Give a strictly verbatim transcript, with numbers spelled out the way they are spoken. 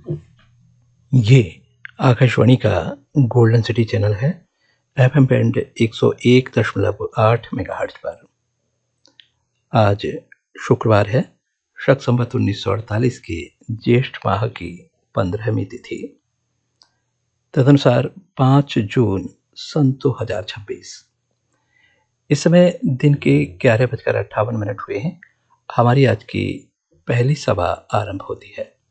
ये आकाशवाणी का golden city channel है, एफएम बैंड एक सौ एक दशमलव आठ मेगाहर्ट्ज पर। आज शुक्रवार है, शक संवत उन्नीस सौ अड़तालीस के ज्येष्ठ माह की पंद्रहवीं तिथि, तदनुसार पाँच जून सन दो हजार छब्बीस। इस समय दिन के ग्यारह बजकर अट्ठावन मिनट हुए हैं। हमारी आज की पहली सभा आरंभ होती है।